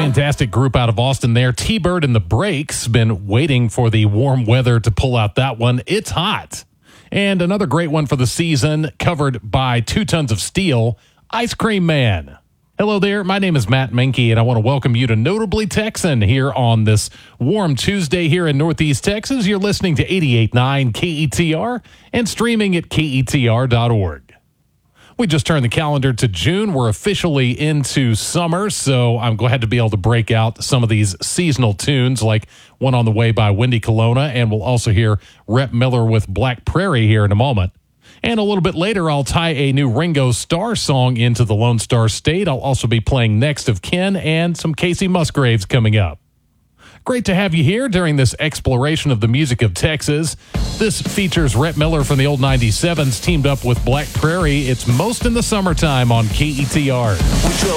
Fantastic group out of Austin there. T-Bird and the Breaks. Been waiting for the warm weather to pull out that one. It's hot. And another great one for the season, covered by 2 Tons of Steel, Ice Cream Man. Hello there. My name is Matt Menke, and I want to welcome you to Notably Texan here on this warm Tuesday here in Northeast Texas. You're listening to 88.9 KETR and streaming at KETR.org. We just turned the calendar to June. We're officially into summer, so I'm glad to be able to break out some of these seasonal tunes, like one on the way by Wendy Colonna, and we'll also hear Rhett Miller with Black Prairie here in a moment. And a little bit later, I'll tie a new Ringo Starr song into the Lone Star State. I'll also be playing Next of Kin and some Casey Musgraves coming up. Great to have you here during this exploration of the music of Texas. This features Rhett Miller from the old 97s teamed up with Black Prairie. It's Most in the Summertime on KETR.